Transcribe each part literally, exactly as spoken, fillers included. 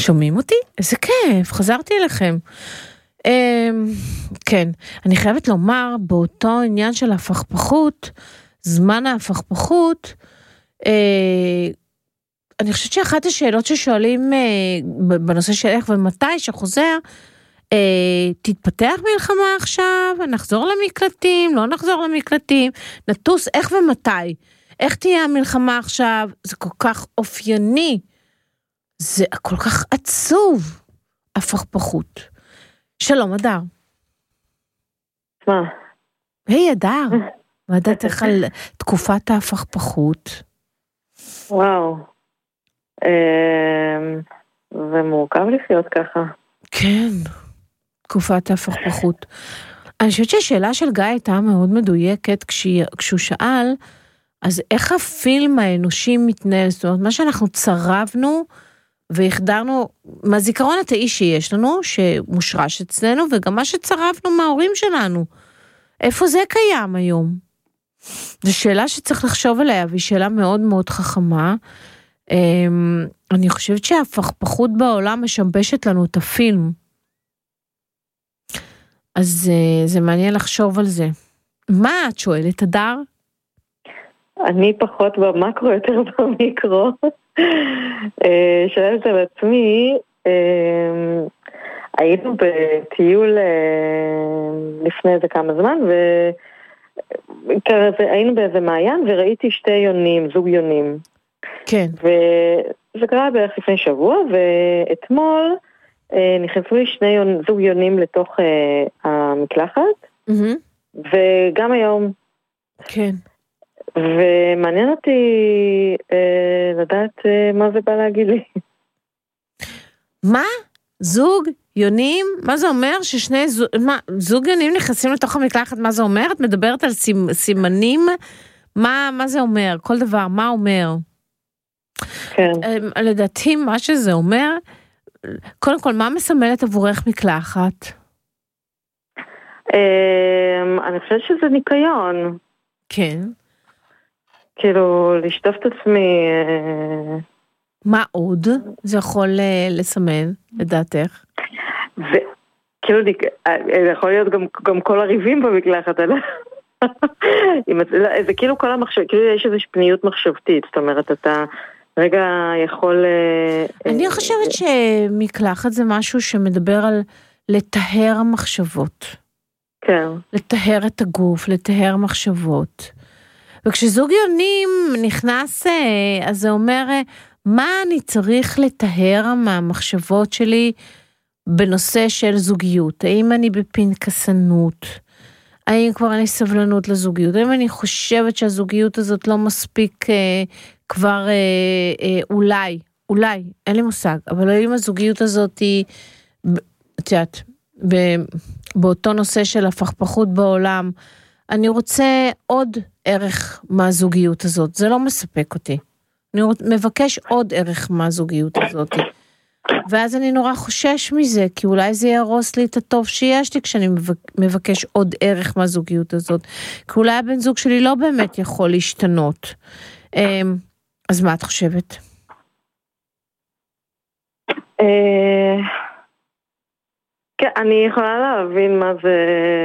שומעים אותי? איזה כיף, חזרתי אליכם. כן, אני חייבת לומר, באותו עניין של הפכפכות, זמן ההפכפכות, אני חושבת שאחת השאלות ששואלים בנושא של איך ומתי שחוזר, תתפתח מלחמה עכשיו, נחזור למקלטים, לא נחזור למקלטים, נטוס איך ומתי, איך תהיה המלחמה עכשיו, זה כל כך אופייני, זה כל כך עצוב, הפכפכות. שלום, אדר. מה? היי, אדר. מה דעתך על תקופת ההפכפכות? וואו. זה מורכב לחיות ככה. כן, תקופת ההפכפכות. אני חושבת שהשאלה של גיא הייתה מאוד מדויקת כשהוא שאל, אז איך הפילם האנושי מתנהל? זאת אומרת, מה שאנחנו צרבנו והחדרנו, מהזיכרון התאי שיש לנו, שמושרש אצלנו, וגם מה שצרבנו מההורים שלנו. איפה זה קיים היום? זו שאלה שצריך לחשוב עליה, והיא שאלה מאוד מאוד חכמה. אני חושבת שההפכפכות בעולם משבשת לנו את הפילם. אז זה מעניין לחשוב על זה. מה את שואלת, אדר? אני פחות במקרו, יותר במיקרו. שואלת על עצמי, היינו בטיול לפני איזה כמה זמן, והיינו באיזה מעיין, וראיתי שתי יונים, זוג יונים. כן. וזה קרה בערך לפני שבוע, ואתמול נכנסו לי שני זוג יונים לתוך המקלחת, וגם היום. כן. ומעניין אותי אה, לדעת אה, מה זה בא להגיד לי. מה? זוג יונים? מה זה אומר? ששני זוג, מה, זוג יונים נכנסים לתוך המקלחת, מה זה אומר? את מדברת על סימ, סימנים? מה, מה זה אומר? כל דבר, מה אומר? כן. אה, לדעתי, מה שזה אומר, קודם כל, מה מסמלת עבורך מקלחת? אה, אני חושבת שזה ניקיון. כן. כאילו, לשטוף את עצמי. מה עוד זה יכול לסמן, לדעתך? וכאילו, זה יכול להיות גם, גם כל הריבים במקלחת, זה כאילו כל המחשב, כאילו יש איזושהי פניות מחשבתית, זאת אומרת, אתה רגע יכול... אני חושבת שמקלחת זה משהו שמדבר על לטהר המחשבות. כן. לטהר את הגוף, לטהר מחשבות. וכשזוג יונים נכנס, אז זה אומר, מה אני צריך לטהר מהמחשבות שלי בנושא של זוגיות? האם אני בפנקסנות? האם כבר אני סבלנות לזוגיות? האם אני חושבת שהזוגיות הזאת לא מספיק אה, כבר אה, אה, אולי, אולי, אין לי מושג, אבל האם הזוגיות הזאת היא, את יודעת, באותו נושא של הפכפכות בעולם, אני רוצה עוד ערך מהזוגיות הזאת, זה לא מספק אותי. אני מבקש עוד ערך מהזוגיות הזאת. ואז אני נורא חושש מזה, כי אולי זה ירוס לי את הטוב שיש לי, כשאני מבקש עוד ערך מהזוגיות הזאת. כי אולי הבן זוג שלי לא באמת יכול להשתנות. אז מה את חושבת? כן, אני יכולה להבין מה זה...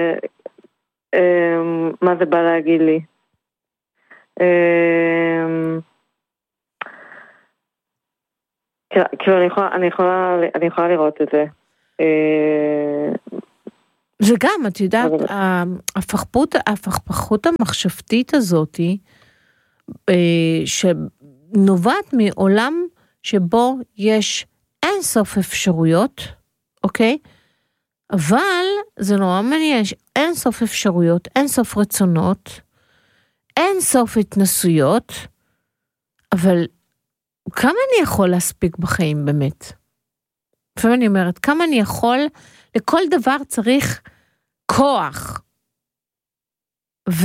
מה זה בא להגיד לי. כאילו אני יכולה, אני יכולה, אני יכולה לראות את זה. וגם, את יודעת, הפכפכות, הפכפכות המחשבתית הזאת, שנובעת מעולם שבו יש אין סוף אפשרויות, אוקיי? אבל זה נורא מעניין, יש אין סוף אפשרויות, אין סוף רצונות, אין סוף התנסויות, אבל כמה אני יכול להספיק בחיים באמת? לפעמים אני אומרת, כמה אני יכול, לכל דבר צריך כוח. ו...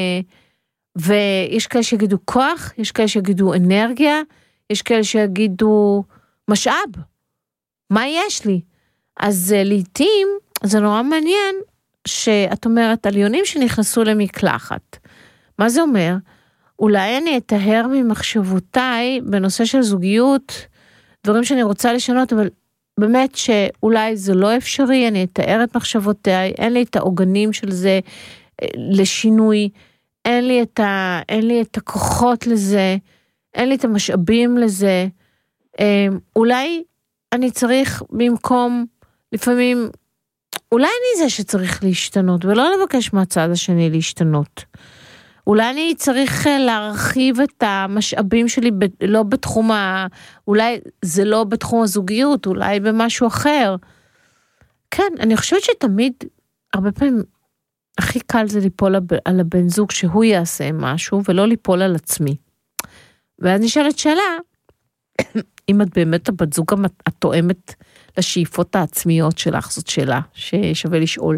ויש כאלה שיגידו כוח, יש כאלה שיגידו אנרגיה, יש כאלה שיגידו משאב. מה יש לי? אז לעתים, זה נורא מעניין, שאת אומרת, על יונים שנכנסו למקלחת. מה זה אומר? אולי אני אתהר ממחשבותיי, בנושא של זוגיות, דברים שאני רוצה לשנות, אבל באמת שאולי זה לא אפשרי, אני אתאר את מחשבותיי, אין לי את העוגנים של זה לשינוי, אין לי את, ה, אין לי את הכוחות לזה, אין לי את המשאבים לזה, אולי אני צריך במקום, לפעמים, אולי אני זה שצריך להשתנות, ולא לבקש מהצד השני להשתנות. אולי אני צריך להרחיב את המשאבים שלי, לא בתחום ה... אולי זה לא בתחום הזוגיות, אולי במשהו אחר. כן, אני חושבת שתמיד, הרבה פעמים, הכי קל זה ליפול על הבן זוג שהוא יעשה משהו, ולא ליפול על עצמי. ואז נשאלת שאלה, אם את באמת הבת זוג התואמת לשאיפות העצמיות שלך, זאת שאלה ששווה לשאול.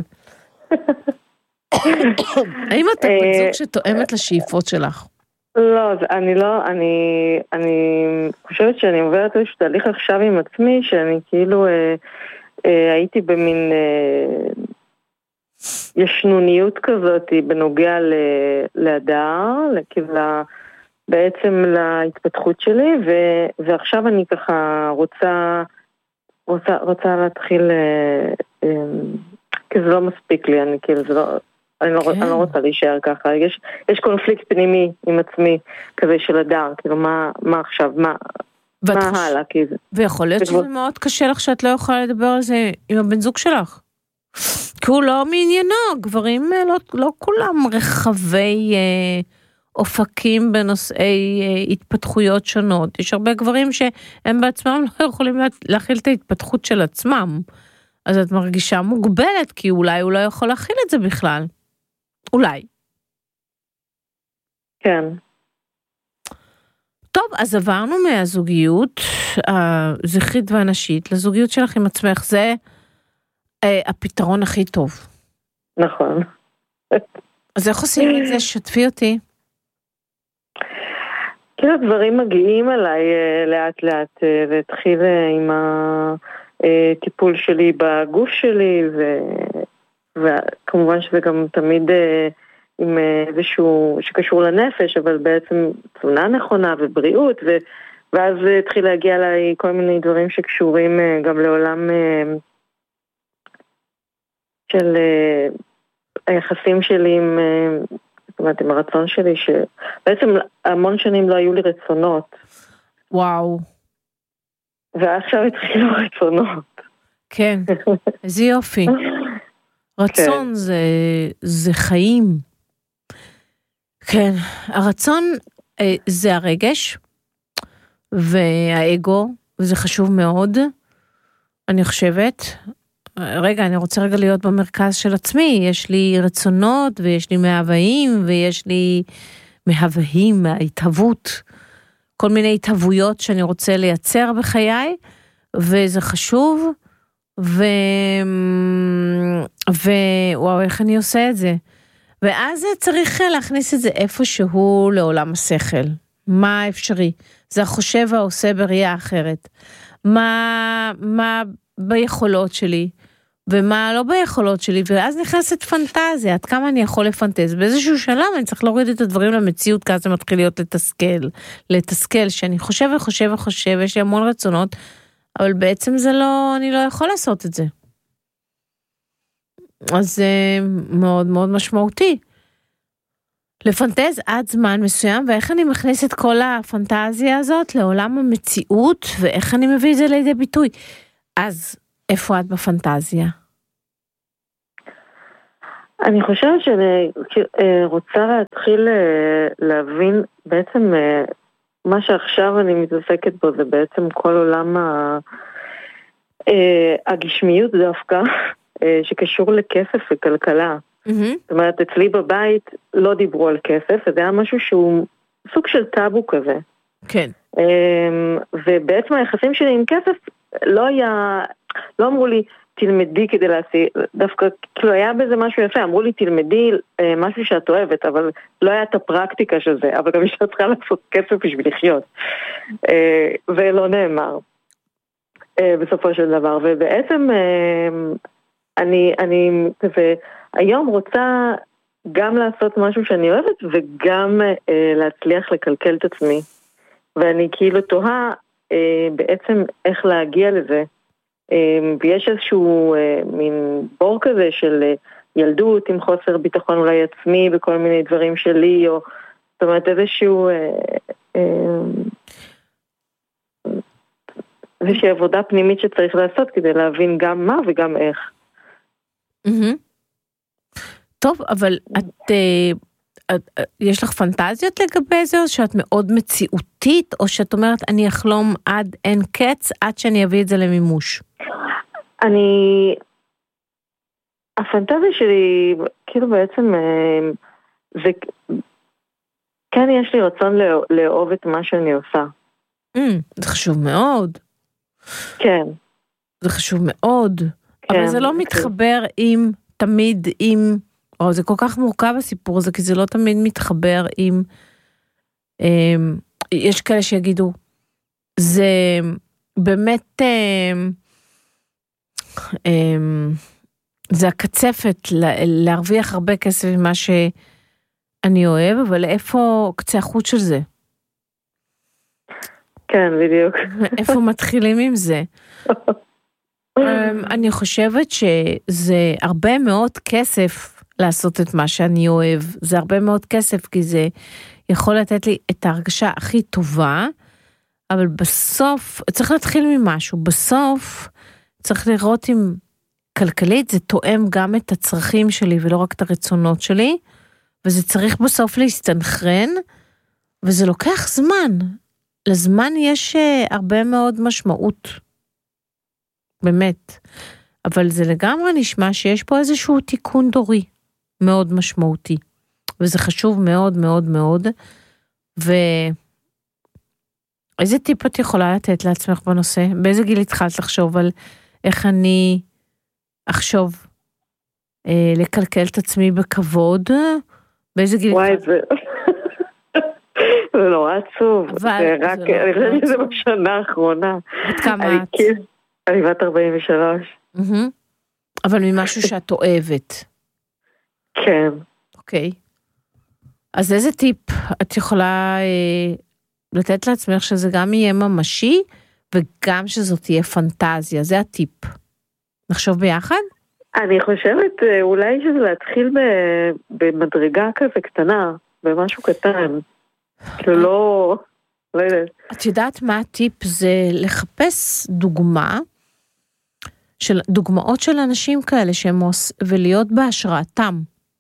האם את בת זוג שתואמת לשאיפות שלך? לא, אני לא, אני, אני חושבת שאני עוברת איזשהו תהליך עכשיו עם עצמי, שאני כאילו אה, אה, הייתי במין אה, ישנוניות כזאת בנוגע ל, להדר, כאילו בעצם להתפתחות שלי, ו, ועכשיו אני ככה רוצה, רוצה, רוצה להתחיל, אה, אה, כי זה לא מספיק לי, אני כאילו זה לא... אני לא, כן. אני לא רוצה להישאר ככה, יש, יש קונפליקט פנימי עם עצמי כזה של הדר, כאילו מה, מה עכשיו, מה, מה חוש... הלאה, כאילו. ויכול להיות שזה מאוד קשה לך שאת לא יכולה לדבר על זה עם הבן זוג שלך, כי הוא לא מעניינו, גברים לא, לא כולם רחבי אה, אופקים בנושאי אה, התפתחויות שונות, יש הרבה גברים שהם בעצמם לא יכולים לה, להכיל את ההתפתחות של עצמם, אז את מרגישה מוגבלת, כי אולי הוא לא יכול להכיל את זה בכלל. אולי. כן. טוב, אז עברנו מהזוגיות הזכרית והנשית לזוגיות שלך עם עצמך, זה אה, הפתרון הכי טוב. נכון. אז איך עושים את זה? שתפי אותי. כאילו דברים מגיעים אליי לאט לאט, והתחיל עם הטיפול שלי בגוף שלי, ו... וכמובן שזה גם תמיד עם איזשהו שקשור לנפש, אבל בעצם תזונה נכונה ובריאות, ו... ואז התחיל להגיע אליי כל מיני דברים שקשורים גם לעולם של היחסים שלי עם, זאת אומרת, עם הרצון שלי, שבעצם המון שנים לא היו לי רצונות. וואו. ועכשיו התחילו רצונות. כן, איזה יופי. רצון כן. זה, זה חיים. כן, הרצון אה, זה הרגש, והאגו, וזה חשוב מאוד, אני חושבת. רגע, אני רוצה רגע להיות במרכז של עצמי, יש לי רצונות, ויש לי מהווים, ויש לי מהווים, מההתהוות, כל מיני התהוויות שאני רוצה לייצר בחיי, וזה חשוב, ו... ווואו, איך אני עושה את זה? ואז צריך להכניס את זה איפשהו לעולם השכל. מה אפשרי? זה החושב העושה בראייה אחרת. מה, מה ביכולות שלי, ומה לא ביכולות שלי, ואז נכנסת פנטזיה, עד כמה אני יכול לפנטז. באיזשהו שלב אני צריך להוריד את הדברים למציאות, כי אז זה מתחיל להיות לתסכל, לתסכל, שאני חושב וחושב וחושב, יש לי המון רצונות, אבל בעצם זה לא, אני לא יכול לעשות את זה. אז זה מאוד מאוד משמעותי. לפנטז עד זמן מסוים, ואיך אני מכניס את כל הפנטזיה הזאת לעולם המציאות, ואיך אני מביא את זה לידי ביטוי. אז איפה את בפנטזיה? אני חושבת שאני רוצה להתחיל להבין, בעצם מה שעכשיו אני מתעסקת בו, זה בעצם כל עולם הגשמיות דווקא, שקשור לכסף וכלכלה. זאת אומרת, אצלי בבית לא דיברו על כסף, זה היה משהו שהוא סוג של טאבו כזה. כן. ובעצם היחסים שלי עם כסף לא היה, לא אמרו לי תלמדי כדי להשיג, דווקא כאילו היה בזה משהו יפה, אמרו לי תלמדי משהו שאת אוהבת, אבל לא היה את הפרקטיקה של זה, אבל גם שאת צריכה לעשות כסף בשביל לחיות. ולא נאמר בסופו של דבר, ובעצם אני, אני כזה, היום רוצה גם לעשות משהו שאני אוהבת, וגם אה, להצליח לקלקל את עצמי. ואני כאילו תוהה אה, בעצם איך להגיע לזה. ויש איזשהו מין בור כזה של ילדות עם חוסר ביטחון אולי עצמי בכל מיני דברים שלי, או זאת אומרת איזשהו איזושהי עבודה פנימית שצריך לעשות כדי להבין גם מה וגם איך. טוב, אבל את, יש לך פנטזיות לגבי זה, או שאת מאוד מציאותית, או שאת אומרת, אני אחלום עד אין קץ, עד שאני אביא את זה למימוש? אני, הפנטזיה שלי, כאילו בעצם, זה, כן יש לי רצון לאהוב את מה שאני עושה. זה חשוב מאוד. כן. זה חשוב מאוד. אבל זה לא מתחבר עם, תמיד עם, או זה כל כך מורכב הסיפור הזה, כי זה לא תמיד מתחבר עם, יש כאלה שיגידו, זה באמת, זה הקצפת להרוויח הרבה כסף ממה שאני אוהב, אבל איפה קצה החוט של זה? כן, בדיוק. איפה מתחילים עם זה? אני חושבת שזה הרבה מאוד כסף לעשות את מה שאני אוהב. זה הרבה מאוד כסף, כי זה יכול לתת לי את ההרגשה הכי טובה, אבל בסוף, צריך להתחיל ממשהו. בסוף צריך לראות אם כלכלית זה תואם גם את הצרכים שלי, ולא רק את הרצונות שלי, וזה צריך בסוף להסתנכרן, וזה לוקח זמן. לזמן יש הרבה מאוד משמעות. באמת. אבל זה לגמרי נשמע שיש פה איזשהו תיקון דורי, מאוד משמעותי. וזה חשוב מאוד מאוד מאוד. ואיזה טיפ את יכולה לתת לעצמך בנושא? באיזה גיל התחלת לחשוב על איך אני אחשוב אה, לקלקל את עצמי בכבוד? באיזה גיל וואי, התחלת? זה... זה נורא עצוב. זה רק, אני חושבת שזה בשנה האחרונה. בת כמה את? אני בת ארבעים ושלוש. אבל ממשהו שאת אוהבת. כן. אוקיי. אז איזה טיפ את יכולה אה, לתת לעצמך שזה גם יהיה ממשי, וגם שזאת תהיה פנטזיה? זה הטיפ. נחשוב ביחד? אני חושבת אולי שזה להתחיל במדרגה כזה קטנה, במשהו קטן. כאילו לא... לא יודעת. את יודעת מה הטיפ? זה לחפש דוגמה, של, דוגמאות של אנשים כאלה שהם עוש, ולהיות בהשראתם,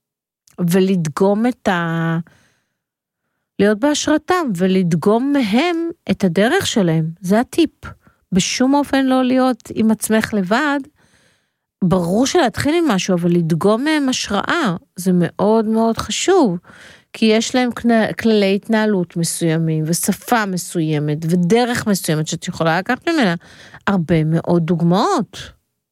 ולדגום את ה... להיות בהשראתם, ולדגום מהם את הדרך שלהם. זה הטיפ. בשום אופן לא להיות עם עצמך לבד, ברור שלהתחיל עם משהו, אבל לדגום מהם השראה, זה מאוד מאוד חשוב, כי יש להם כללי התנהלות מסוימים, ושפה מסוימת, ודרך מסוימת, שאת יכולה לקחת ממנה הרבה מאוד דוגמאות.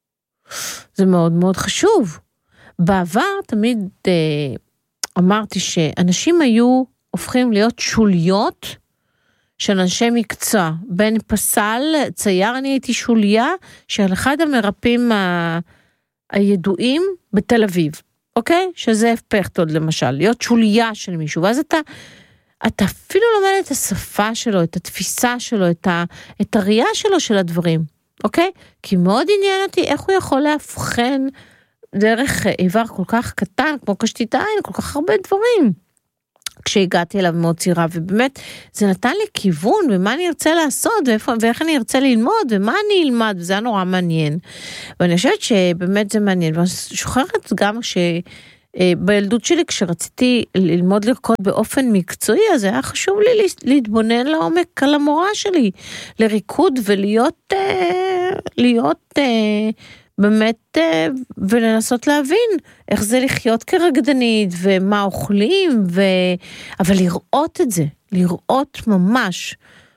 זה מאוד מאוד חשוב. בעבר תמיד אה, אמרתי שאנשים היו הופכים להיות שוליות של אנשי מקצוע. בין פסל, צייר, אני הייתי שוליה של אחד המרפאים ה... הידועים בתל אביב. אוקיי? שזה פכטוד למשל, להיות שוליה של מישהו, ואז אתה, אתה אפילו לומד את השפה שלו, את התפיסה שלו, את, ה, את הראייה שלו של הדברים, אוקיי? כי מאוד עניין אותי איך הוא יכול להבחן דרך איבר כל כך קטן, כמו קשתית העין, כל כך הרבה דברים. כשהגעתי אליו מאוד צעירה, ובאמת זה נתן לי כיוון, ומה אני ארצה לעשות, ואיפה, ואיך אני ארצה ללמוד, ומה אני אלמד, וזה היה נורא מעניין. ואני חושבת שבאמת זה מעניין, ואני שוחרת גם שבילדות שלי, כשרציתי ללמוד לרקוד באופן מקצועי, אז היה חשוב לי להתבונן לעומק על המורה שלי, לריקוד, ולהיות, להיות, באמת, ולנסות להבין איך זה לחיות כרקדנית, ומה אוכלים, ו... אבל לראות את זה, לראות ממש,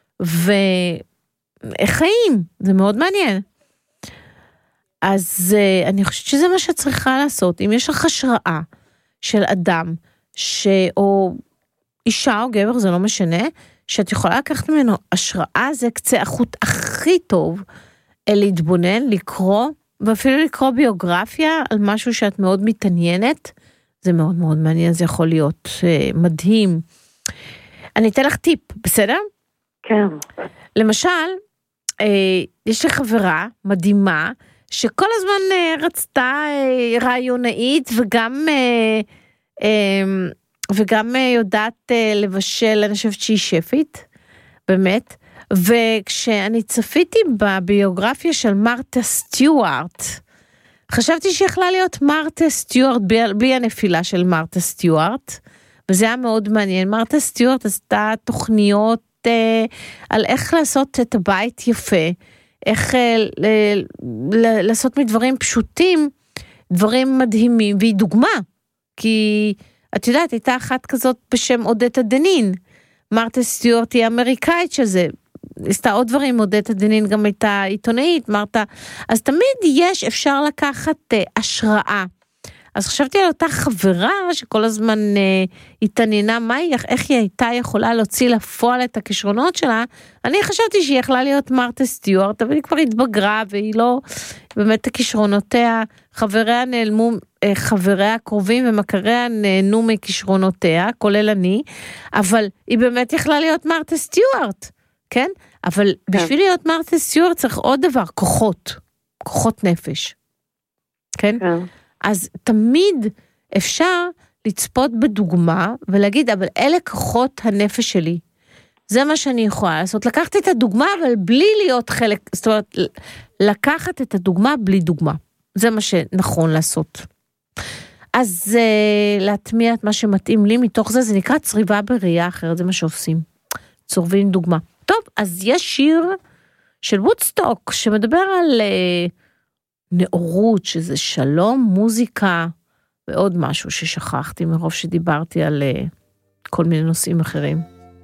ואיך חיים, זה מאוד מעניין. אז אני חושבת שזה מה שצריכה לעשות, אם יש לך השראה של אדם, ש... או אישה או גבר, זה לא משנה, שאת יכולה לקחת ממנו השראה, זה קצה החוט הכי טוב, להתבונן, לקרוא, ואפילו לקרוא ביוגרפיה על משהו שאת מאוד מתעניינת, זה מאוד מאוד מעניין, זה יכול להיות uh, מדהים. אני אתן לך טיפ, בסדר? כן. למשל, יש לי חברה מדהימה, שכל הזמן רצתה רעיונאית, וגם, וגם יודעת לבשל, אני חושבת שהיא שפית, באמת, וכשאני צפיתי בביוגרפיה של מרתה סטיוארט, חשבתי שיכלה להיות מרתה סטיוארט, בלי הנפילה של מרתה סטיוארט, וזה היה מאוד מעניין. מרתה סטיוארט עשתה תוכניות אה, על איך לעשות את הבית יפה, איך אה, ל- ל- לעשות מדברים פשוטים, דברים מדהימים, והיא דוגמה, כי את יודעת, הייתה אחת כזאת בשם עודדה דנין, מרתה סטיוארט היא אמריקאית שזה, עשתה עוד דברים, עודדה דנין גם הייתה עיתונאית, מרתה, אז תמיד יש, אפשר לקחת אה, השראה, אז חשבתי על אותה חברה שכל הזמן אה, התעניינה מה היא, איך היא הייתה יכולה להוציא לפועל את הכישרונות שלה, אני חשבתי שהיא יכלה להיות מרתה סטיוארט, אבל היא כבר התבגרה והיא לא, באמת הכישרונותיה, חבריה נעלמו, אה, חבריה הקרובים ומכריה נהנו מכישרונותיה, כולל אני, אבל היא באמת יכלה להיות מרתה סטיוארט, כן? אבל בשביל להיות מרתה סטיוארט צריך עוד דבר, כוחות, כוחות נפש, כן? כן. אז תמיד אפשר לצפות בדוגמה ולהגיד, אבל אלה כוחות הנפש שלי. זה מה שאני יכולה לעשות. לקחת את הדוגמה, אבל בלי להיות חלק, זאת אומרת, לקחת את הדוגמה בלי דוגמה. זה מה שנכון לעשות. אז uh, להטמיע את מה שמתאים לי מתוך זה, זה נקרא צריבה בראייה אחרת, זה מה שעושים. צורבים דוגמה. טוב, אז יש שיר של וודסטוק, שמדבר על... Uh, נאורות, שזה שלום, מוזיקה, ועוד משהו ששכחתי מרוב שדיברתי על uh, כל מיני נושאים אחרים.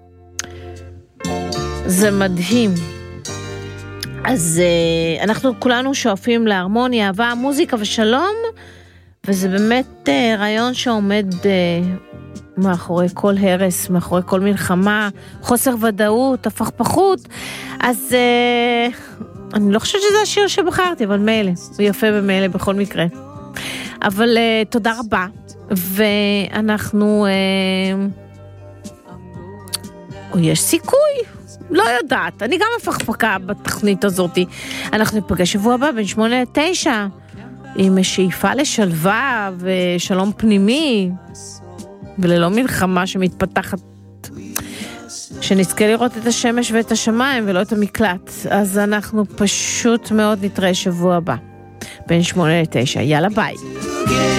זה מדהים. אז uh, אנחנו כולנו שואפים להרמוניה, אהבה, מוזיקה ושלום, וזה באמת uh, רעיון שעומד uh, מאחורי כל הרס, מאחורי כל מלחמה, חוסר ודאות, הפכפכות, אז... Uh, אני לא חושבת שזה השיר שבחרתי, אבל מילא, הוא יפה במילא בכל מקרה. אבל uh, תודה רבה, ואנחנו, uh, או יש סיכוי, לא יודעת, אני גם מפחפקה בתכנית הזאת. אנחנו נפגש שבוע הבא בין שמונה לתשע, עם שאיפה לשלווה ושלום פנימי, וללא מלחמה שמתפתחת, שנזכה לראות את השמש ואת השמיים ולא את המקלט. אז אנחנו פשוט מאוד נתראה שבוע הבא בין שמונה לתשע. יאללה ביי.